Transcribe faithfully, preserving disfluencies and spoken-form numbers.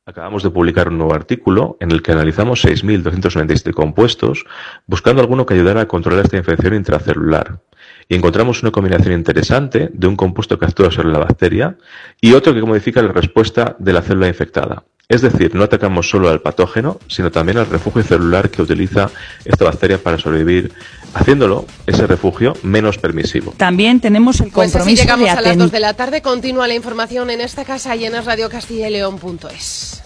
Acabamos de publicar un nuevo artículo en el que analizamos seis mil doscientos noventa y siete compuestos buscando alguno que ayudara a controlar esta infección intracelular. Y encontramos una combinación interesante de un compuesto que actúa sobre la bacteria y otro que modifica la respuesta de la célula infectada. Es decir, no atacamos solo al patógeno, sino también al refugio celular que utiliza esta bacteria para sobrevivir, haciéndolo, ese refugio, menos permisivo. También tenemos el compromiso pues así llegamos de a las dos de la tarde. Continúa la información en esta casa y en es radio castilla y león punto es.